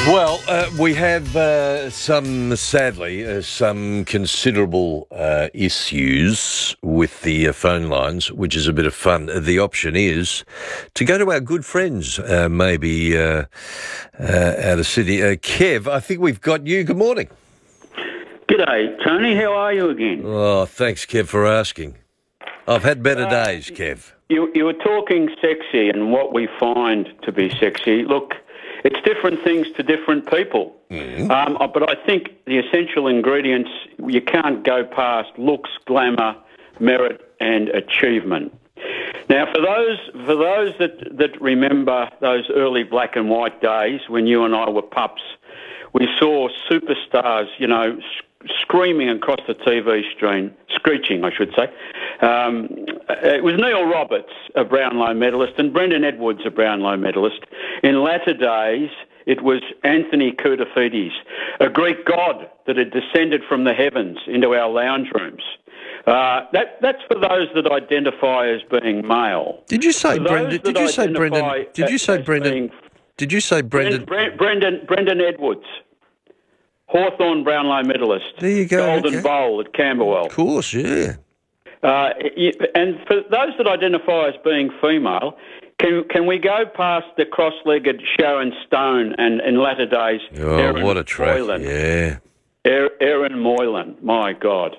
Well, we have sadly, some considerable issues with the phone lines, which is a bit of fun. The option is to go to our good friends, maybe out of Sydney. Kev, I think we've got you. Good morning. G'day, Tony. How are you again? Oh, thanks, Kev, for asking. I've had better days, Kev. You were talking sexy and what we find to be sexy. Look, it's different things to different people. But I think the essential ingredients, you can't go past looks, glamour, merit and achievement. Now, for those that remember those early black and white days when you and I were pups, we saw superstars, screaming across the TV screen, screeching, I should say. It was Neil Roberts, a Brownlow medalist, and Brendan Edwards, a Brownlow medalist. In latter days, it was Anthony Koutoufides, a Greek god that had descended from the heavens into our lounge rooms. That's for those that identify as being male. Did you say Brendan? Did you say Brendan? Did you say Brendan? Did you say Brendan? Brendan Edwards. Hawthorn Brownlow medalist. There you go. Golden Bowl at Camberwell. Of course, yeah. And for those that identify as being female, can we go past the cross-legged Sharon Stone and in latter days, Erin what a track, Moylan. Yeah. Erin Moylan, my God.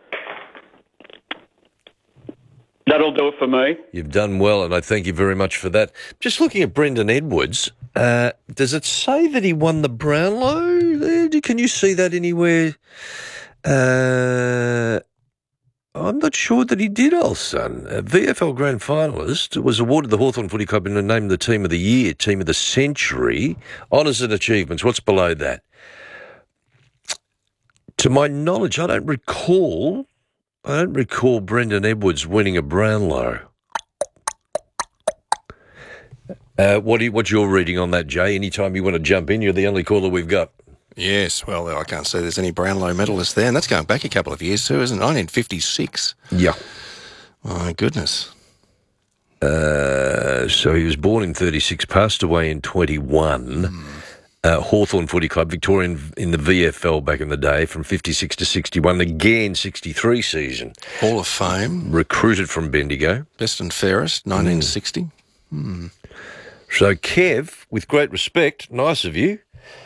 That'll do it for me. You've done well, and I thank you very much for that. Just looking at Brendan Edwards, does it say that he won the Brownlow? Can you see that anywhere? I'm not sure that he did, old son. VFL Grand Finalist, was awarded the Hawthorn Footy Club and named the Team of the Year, Team of the Century. Honours and achievements. What's below that? To my knowledge, I don't recall Brendan Edwards winning a Brownlow. What's your reading on that, Jay? Anytime you want to jump in, you're the only caller we've got. Yes, well, I can't say there's any Brownlow medalists there, and that's going back a couple of years too, isn't it? 1956. Yeah. My goodness. So he was born in 36, passed away in 21. Hawthorn Footy Club, Victorian in the VFL back in the day, from 56 to 61. Again, 63 season. Hall of Fame. Recruited from Bendigo. Best and fairest, 1960. So, Kev, with great respect, nice of you.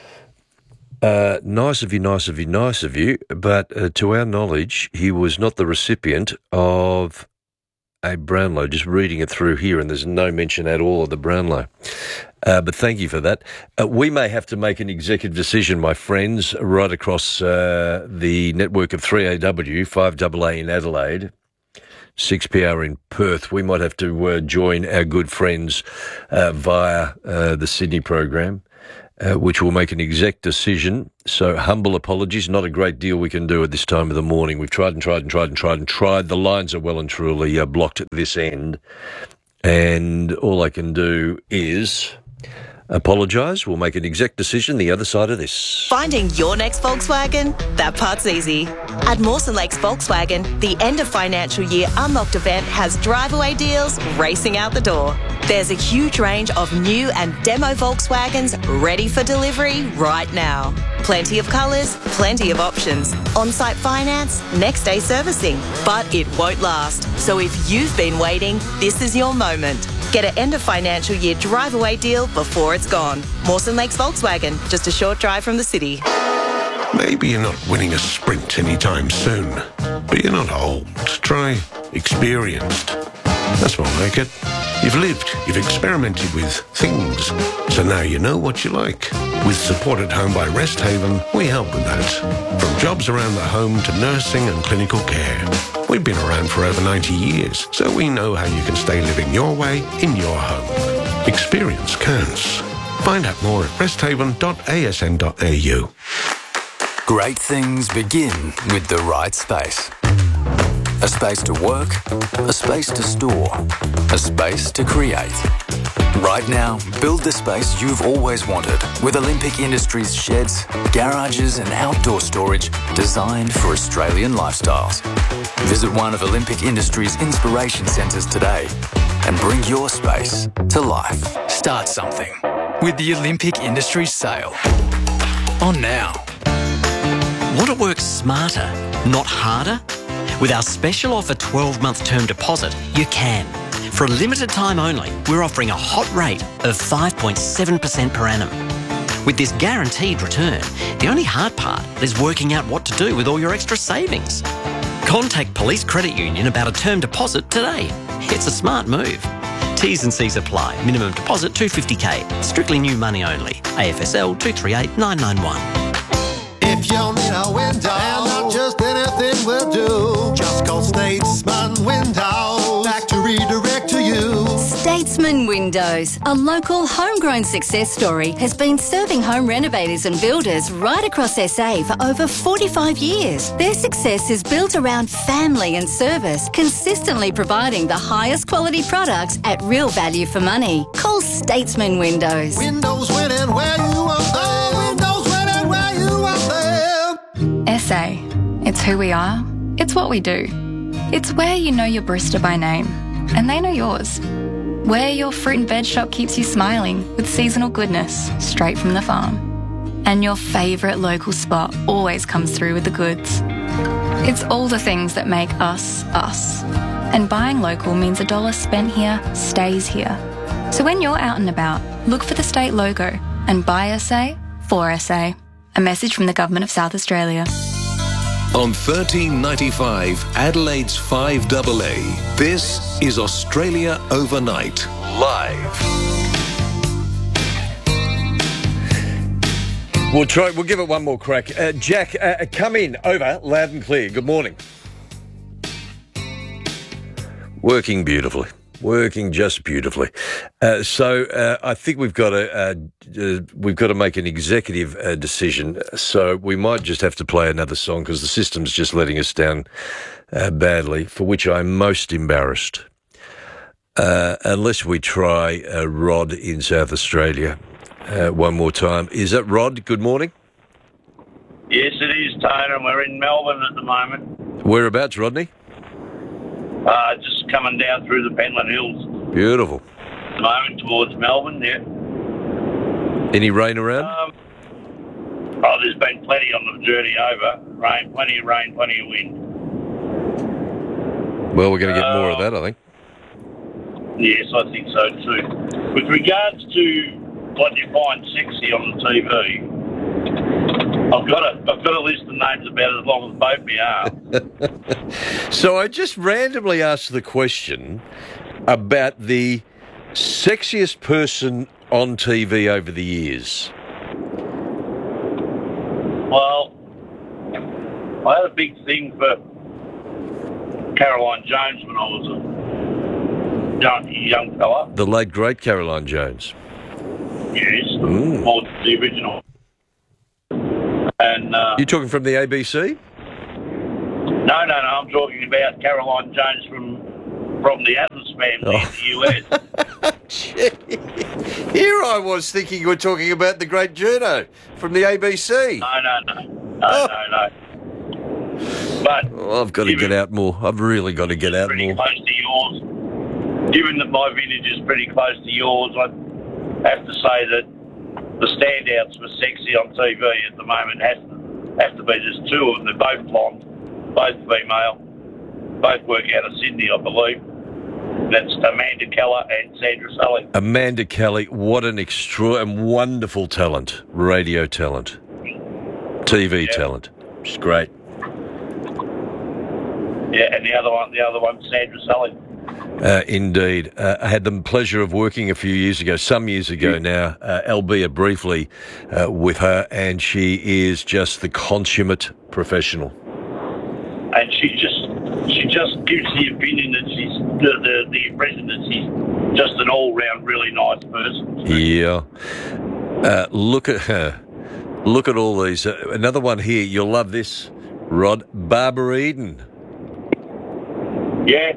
Nice of you. But to our knowledge, he was not the recipient of a Brownlow. Just reading it through here, and there's no mention at all of the Brownlow. But thank you for that. We may have to make an executive decision, my friends, right across the network of 3AW, 5AA in Adelaide, 6PR in Perth. We might have to join our good friends via the Sydney program, which will make an exec decision. So humble apologies, not a great deal we can do at this time of the morning. We've tried. The lines are well and truly blocked at this end. And all I can do is apologise. We'll make an exec decision the other side of this. Finding your next Volkswagen? That part's easy. At Mawson Lakes Volkswagen, the end of financial year Unlocked event has drive-away deals racing out the door. There's a huge range of new and demo Volkswagens ready for delivery right now. Plenty of colours, plenty of options. On-site finance, next day servicing. But it won't last. So if you've been waiting, this is your moment. Get an end of financial year drive-away deal before it's gone. Mawson Lakes Volkswagen, just a short drive from the city. Maybe you're not winning a sprint anytime soon, but you're not old. Try experienced. That's more like it. You've lived, you've experimented with things, so now you know what you like. With Support at Home by Rest Haven, we help with that. From jobs around the home to nursing and clinical care. We've been around for over 90 years, so we know how you can stay living your way in your home. Experience counts. Find out more at resthaven.asn.au. Great things begin with the right space. A space to work, a space to store, a space to create. Right now, build the space you've always wanted with Olympic Industries sheds, garages and outdoor storage designed for Australian lifestyles. Visit one of Olympic Industries' inspiration centres today and bring your space to life. Start something. with the Olympic Industries sale. On now. Want to work smarter, not harder? With our special offer 12-month term deposit, you can. For a limited time only, we're offering a hot rate of 5.7% per annum. With this guaranteed return, the only hard part is working out what to do with all your extra savings. Contact Police Credit Union about a term deposit today. It's a smart move. T's and C's apply. Minimum deposit $250K. Strictly new money only. AFSL 238991. If you need a window, and not just anything will do, just call Statesman Windows back to redirect to you. Statesman Windows, a local homegrown success story, has been serving home renovators and builders right across SA for over 45 years. Their success is built around family and service, consistently providing the highest quality products at real value for money. Call Statesman Windows. Windows winning where you want them. Windows winning where you want them. SA. It's who we are. It's what we do. It's where you know your barista by name, and they know yours. Where your fruit and veg shop keeps you smiling with seasonal goodness straight from the farm. And your favourite local spot always comes through with the goods. It's all the things that make us, us. And buying local means $1 spent here stays here. So when you're out and about, look for the state logo and buy SA for SA. A message from the Government of South Australia. On 1395 Adelaide's 5AA, this is Australia Overnight, live. We'll give it one more crack. Jack, come in, over, loud and clear. Good morning. Working beautifully. Working just beautifully. So I think we've got to make an executive decision. So we might just have to play another song because the system's just letting us down badly, for which I'm most embarrassed. Unless we try Rod in South Australia one more time. Is that Rod? Good morning. Yes, it is, Tone, and we're in Melbourne at the moment. Whereabouts, Rodney? Just coming down through the Pentland Hills. Beautiful. At the moment towards Melbourne, yeah. Any rain around? There's been plenty on the journey over. Plenty of rain, plenty of wind. Well, we're going to get more of that, I think. Yes, I think so too. With regards to what you find sexy on the TV, I've got a list of names about as long as both me are. So I just randomly asked the question about the sexiest person on TV over the years. Well, I had a big thing for Caroline Jones when I was a young fella. The late, great Caroline Jones. Yes, more the original. And you talking from the ABC? No, I'm talking about Caroline Jones from the Adams family in the US. Here I was thinking you were talking about the great Juno from the ABC. No. But I've got to get out more. I've really got to get out pretty more. Close to yours. Given that my vintage is pretty close to yours, I have to say that the standouts for sexy on TV at the moment have to be just two of them. They're both blonde, both female, both work out of Sydney, I believe. That's Amanda Keller and Sandra Sully. Amanda Kelly, what an and wonderful talent, radio talent, TV talent. She's great. Yeah, and the other one, Sandra Sully. Indeed. I had the pleasure of working some years ago now, albeit briefly, with her, and she is just the consummate professional. And she just gives the opinion that she's the impression that she's just an all-round really nice person. Yeah. Look at her. Look at all these. Another one here. You'll love this, Rod. Barbara Eden. Yeah.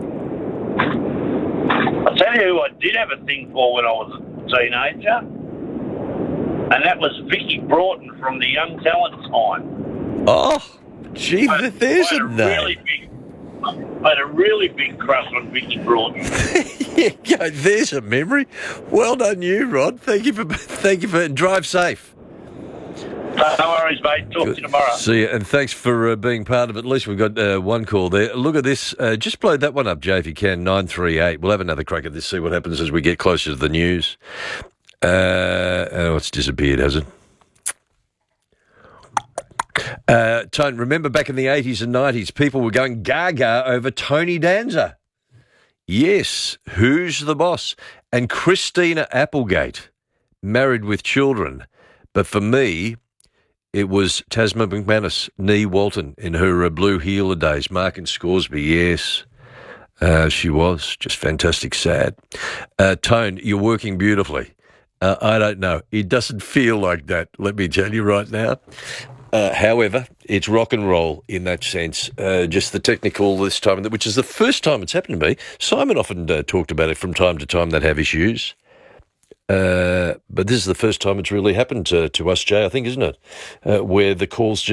I'll tell you who I did have a thing for when I was a teenager, and that was Vicky Broughton from the Young Talent time. Oh, gee, there's a name. I had a really big crush on Vicky Broughton. Yeah, there's a memory. Well done, you, Rod. Thank you for drive safe. No worries, mate. Talk to you tomorrow. See you, and thanks for being part of it. At least we've got one call there. Look at this. Just blow that one up, Jay, if you can. 938. We'll have another crack at this, see what happens as we get closer to the news. It's disappeared, has it? Tone, remember back in the 80s and 90s, people were going gaga over Tony Danza. Yes, who's the boss? And Christina Applegate, married with children. But for me, it was Tasma McManus, Nee Walton, in her Blue Heeler days. Mark and Scoresby, yes. She was just fantastic, sad. Tone, you're working beautifully. I don't know. It doesn't feel like that, let me tell you right now. However, it's rock and roll in that sense. Just the technical this time, which is the first time it's happened to me. Simon often talked about it from time to time. They'd have issues. But this is the first time it's really happened to us, Jay, I think, isn't it? Where the calls,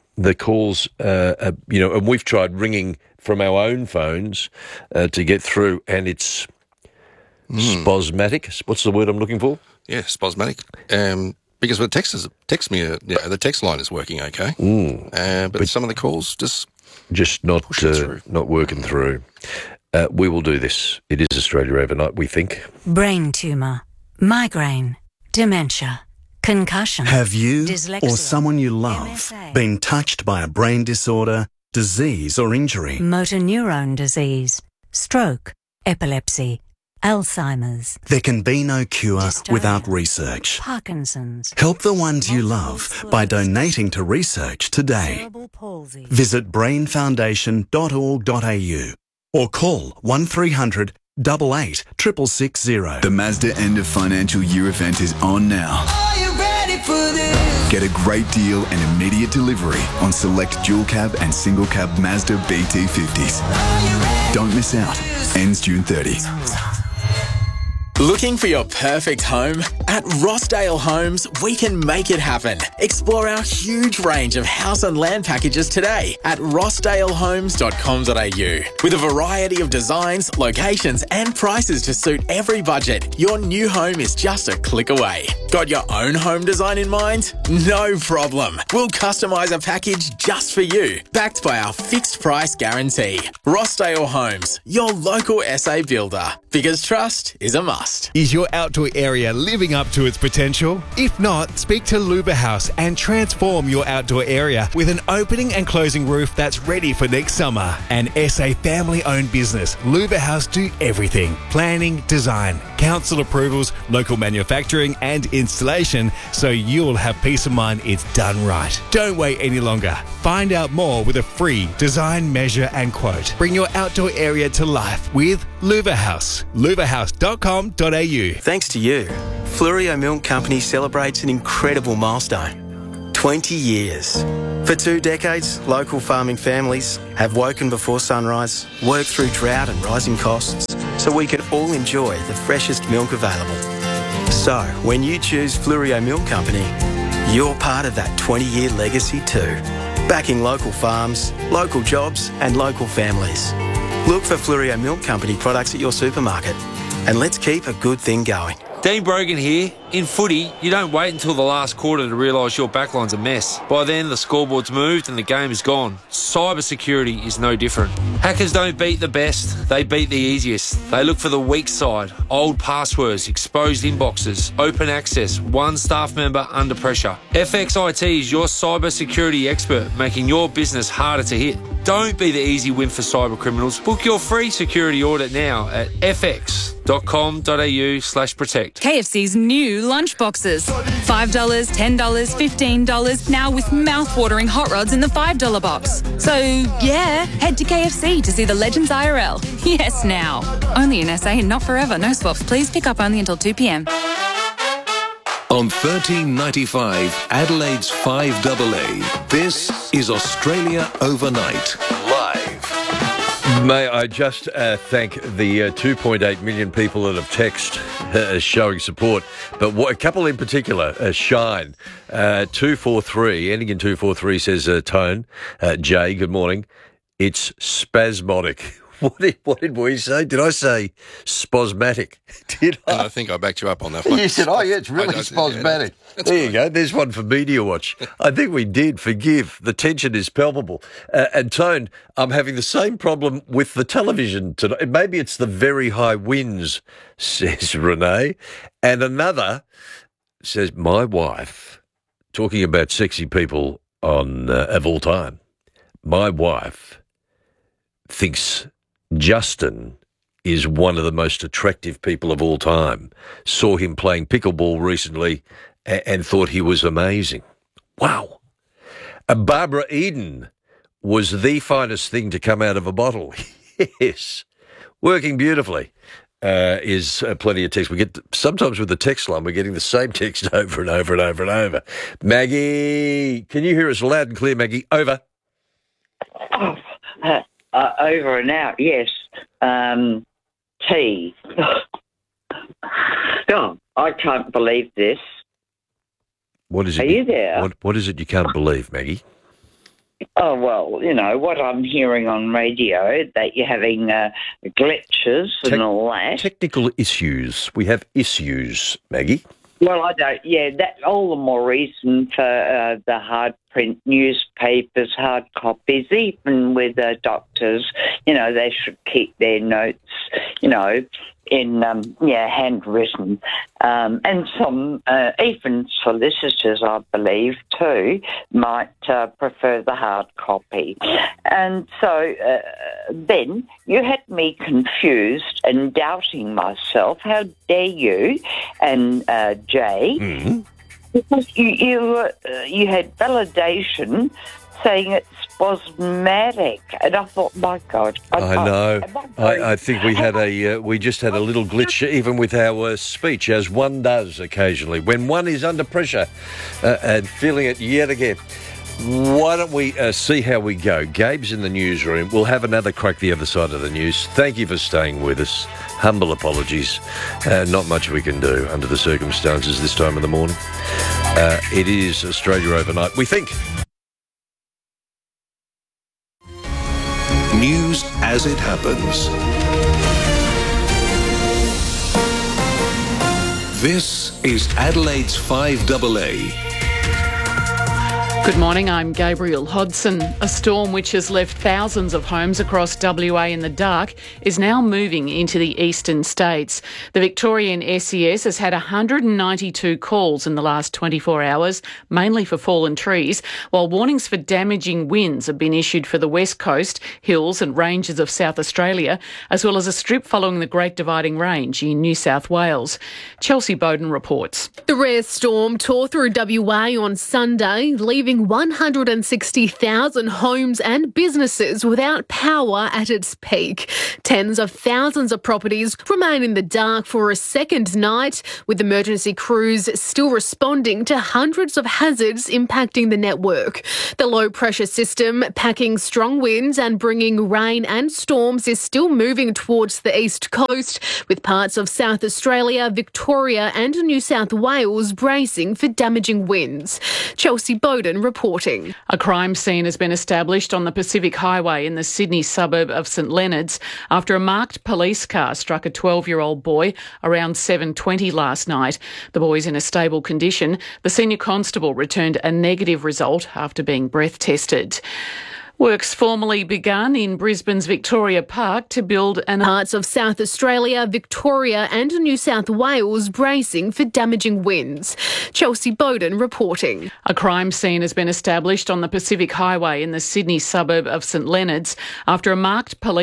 and we've tried ringing from our own phones to get through, and it's spasmodic. What's the word I'm looking for? Yeah, spasmodic. Because the text me, the text line is working okay, but some of the calls just not working through. We will do this. It is Australia Overnight, we think. Brain tumour, migraine, dementia, concussion. Have you dyslexia, or someone you love MSA, been touched by a brain disorder, disease or injury? motor neurone disease, stroke, epilepsy, Alzheimer's. There can be no cure Dystonia, without research. Parkinson's. Help the ones you love by donating to research today. Cerebral palsy. Visit brainfoundation.org.au or call 1300 88 660. The Mazda end of financial year event is on now. Are you ready for this? Get a great deal and immediate delivery on select dual cab and single cab Mazda BT50s. Don't miss out. Ends June 30. Looking for your perfect home? At Rossdale Homes, we can make it happen. Explore our huge range of house and land packages today at rossdalehomes.com.au. With a variety of designs, locations and prices to suit every budget, your new home is just a click away. Got your own home design in mind? No problem. We'll customise a package just for you, backed by our fixed price guarantee. Rossdale Homes, your local SA builder. Because trust is a must. Is your outdoor area living up to its potential? If not, speak to Luba House and transform your outdoor area with an opening and closing roof that's ready for next summer. An SA family-owned business, Luba House do everything. Planning, design, council approvals, local manufacturing and installation, so you'll have peace of mind it's done right. Don't wait any longer. Find out more with a free design, measure and quote. Bring your outdoor area to life with Luba House. luvahouse.com.au. Thanks to you, Fluorio Milk Company celebrates an incredible milestone. 20 years. For 2 decades, local farming families have woken before sunrise, worked through drought and rising costs, so we can all enjoy the freshest milk available. So, when you choose Fluorio Milk Company, you're part of that 20-year legacy too. Backing local farms, local jobs and local families. Look for Fluorio Milk Company products at your supermarket. And let's keep a good thing going. Dean Brogan here. In footy, you don't wait until the last quarter to realise your backline's a mess. By then, the scoreboard's moved and the game is gone. Cybersecurity is no different. Hackers don't beat the best, they beat the easiest. They look for the weak side, old passwords, exposed inboxes, open access, one staff member under pressure. FXIT is your cybersecurity expert, making your business harder to hit. Don't be the easy win for cyber criminals. Book your free security audit now at fx.com.au/protect. KFC's new lunch boxes. $5, $10, $15, now with mouth-watering hot rods in the $5 box. So, yeah, head to KFC to see the Legends IRL. Yes, now. Only in SA and not forever. No swaps. Please pick up only until 2 p.m. On 1395 Adelaide's 5AA, this is Australia Overnight, live. May I just thank the 2.8 million people that have texted showing support, but a couple in particular, Shine, 243, ending in 243 says, Tone, Jay, good morning. It's spasmodic. What did we say? Did I say spasmatic? Did I? And I think I backed you up on that one. You said, oh, yeah, it's really spasmodic. There you go. There's one for Media Watch. I think we did. Forgive. The tension is palpable. And Tone, I'm having the same problem with the television tonight. Maybe it's the very high winds, says Renee. And another says, my wife, talking about sexy people of all time, my wife thinks Justin is one of the most attractive people of all time. Saw him playing pickleball recently and thought he was amazing. Wow. Barbara Eden was the finest thing to come out of a bottle. Yes. Working beautifully. Is plenty of text. We get sometimes with the text line, we're getting the same text over and over and over and over. Maggie, can you hear us loud and clear, Maggie? Over. Over and out, yes. Tea. Oh, I can't believe this. What is it? Are you there? What is it you can't believe, Maggie? Oh, well, you know, what I'm hearing on radio, that you're having glitches and all that. Technical issues. We have issues, Maggie. Well, I don't. Yeah, that all the more reason for the hard print newspapers, hard copies, even with doctors. You know, they should keep their notes, you know, in handwritten, and some even solicitors, I believe, too, might prefer the hard copy. And so then you had me confused and doubting myself. How dare you? And Jay, because you had validation saying it's spasmodic, and I thought, my God, I know. I think we just had a little glitch even with our speech, as one does occasionally when one is under pressure and feeling it yet again. Why don't we see how we go? Gabe's in the newsroom. We'll have another crack the other side of the news. Thank you for staying with us. Humble apologies. Not much we can do under the circumstances this time of the morning. It is Australia Overnight, we think. News as it happens. This is Adelaide's 5AA. Good morning, I'm Gabriel Hodson. A storm which has left thousands of homes across WA in the dark is now moving into the eastern states. The Victorian SES has had 192 calls in the last 24 hours, mainly for fallen trees, while warnings for damaging winds have been issued for the west coast, hills and ranges of South Australia, as well as a strip following the Great Dividing Range in New South Wales. Chelsea Bowden reports. The rare storm tore through WA on Sunday, leaving 160,000 homes and businesses without power at its peak. Tens of thousands of properties remain in the dark for a second night, with emergency crews still responding to hundreds of hazards impacting the network. The low-pressure system, packing strong winds and bringing rain and storms, is still moving towards the east coast, with parts of South Australia, Victoria and New South Wales bracing for damaging winds. Chelsea Bowden reporting. A crime scene has been established on the Pacific Highway in the Sydney suburb of St Leonards after a marked police car struck a 12-year-old boy around 7:20 last night. The boy's in a stable condition. The senior constable returned a negative result after being breath tested. Works formally begun in Brisbane's Victoria Park to build parts of South Australia, Victoria and New South Wales bracing for damaging winds. Chelsea Bowden reporting. A crime scene has been established on the Pacific Highway in the Sydney suburb of St Leonards after a marked police